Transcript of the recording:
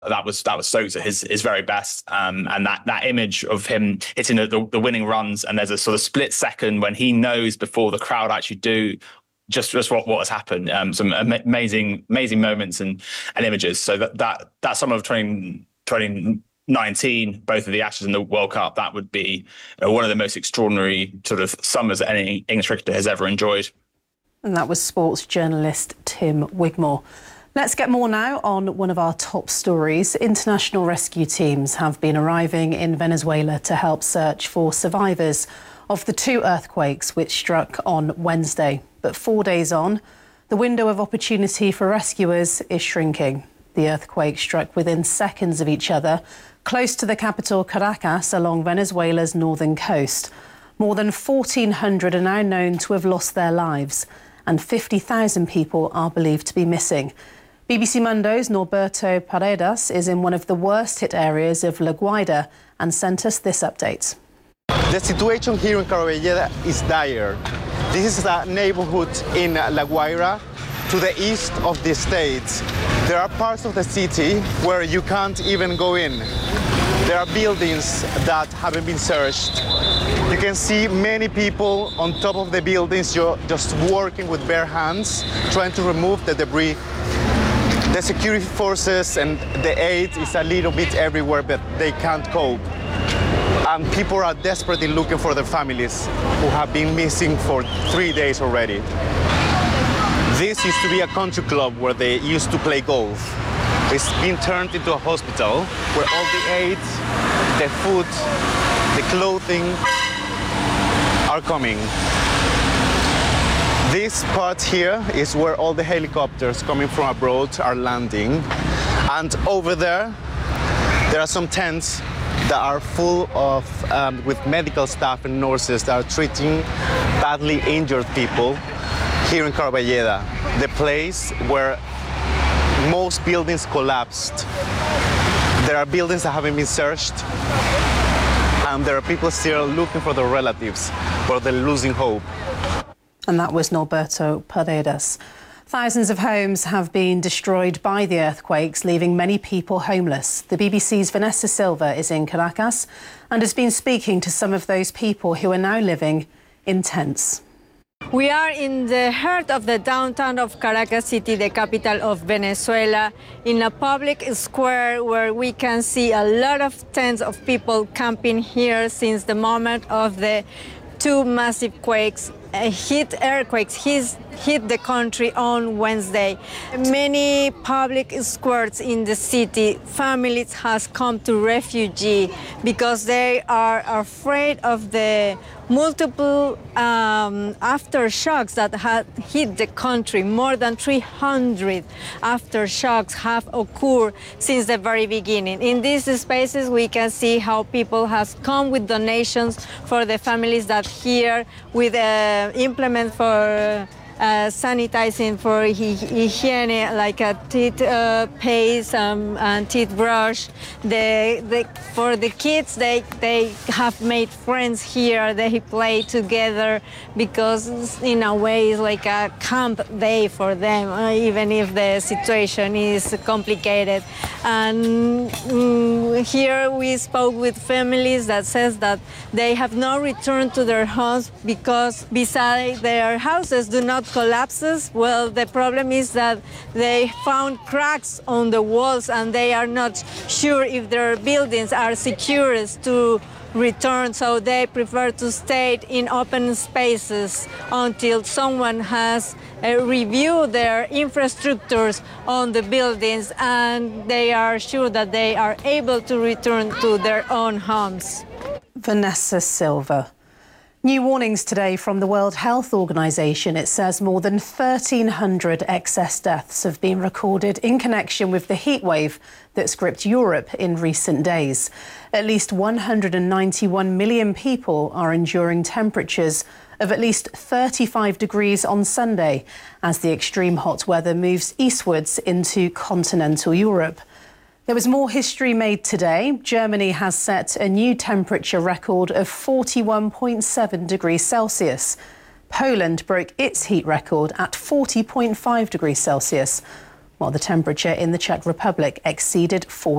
that was Stokes at his very best, and that image of him hitting the winning runs, and there's a sort of split second when he knows before the crowd actually do just what has happened. Some amazing moments and images. So that summer of 2019, both of the Ashes and the World Cup, that would be one of the most extraordinary sort of summers that any English cricketer has ever enjoyed. And that was sports journalist Tim Wigmore. Let's get more now on one of our top stories. International rescue teams have been arriving in Venezuela to help search for survivors of the 2 earthquakes which struck on Wednesday. But 4 days on, the window of opportunity for rescuers is shrinking. The earthquake struck within seconds of each other, close to the capital Caracas along Venezuela's northern coast. More than 1,400 are now known to have lost their lives, and 50,000 people are believed to be missing. BBC Mundo's Norberto Paredes is in one of the worst-hit areas of La Guaira and sent us this update. The situation here in Carballeda is dire. This is a neighborhood in La Guaira to the east of the state. There are parts of the city where you can't even go in. There are buildings that haven't been searched. You can see many people on top of the buildings just working with bare hands, trying to remove the debris. The security forces and the aid is a little bit everywhere, but they can't cope. And people are desperately looking for their families who have been missing for 3 days already. This used to be a country club where they used to play golf. It's been turned into a hospital where all the aid, the food, the clothing are coming. This part here is where all the helicopters coming from abroad are landing. And over there are some tents that are full of with medical staff and nurses that are treating badly injured people here in Carballeda, the place where most buildings collapsed. There are buildings that haven't been searched, and there are people still looking for their relatives, but they're losing hope. And that was Norberto Paredes. Thousands of homes have been destroyed by the earthquakes, leaving many people homeless. The BBC's Vanessa Silva is in Caracas and has been speaking to some of those people who are now living in tents. We are in the heart of the downtown of Caracas City, the capital of Venezuela, in a public square where we can see a lot of tents of people camping here since the moment of the 2 massive earthquakes hit the country on Wednesday. Many public squares in the city, families have come to refugee because they are afraid of the multiple aftershocks that have hit the country. More than 300 aftershocks have occurred since the very beginning. In these spaces, we can see how people have come with donations for the families that here with implements for sanitizing, for hygiene, like a teeth paste and teeth brush. For the kids, they have made friends here. They play together because in a way it's like a camp day for them, even if the situation is complicated. And here we spoke with families that says that they have not returned to their homes because beside their houses do not collapses. Well, the problem is that they found cracks on the walls and they are not sure if their buildings are secure to return, so they prefer to stay in open spaces until someone has reviewed their infrastructures on the buildings and they are sure that they are able to return to their own homes. Vanessa Silva. New warnings today from the World Health Organization. It says more than 1,300 excess deaths have been recorded in connection with the heatwave that's gripped Europe in recent days. At least 191 million people are enduring temperatures of at least 35 degrees on Sunday as the extreme hot weather moves eastwards into continental Europe. There was more history made today. Germany has set a new temperature record of 41.7 degrees Celsius. Poland broke its heat record at 40.5 degrees Celsius, while the temperature in the Czech Republic exceeded 40.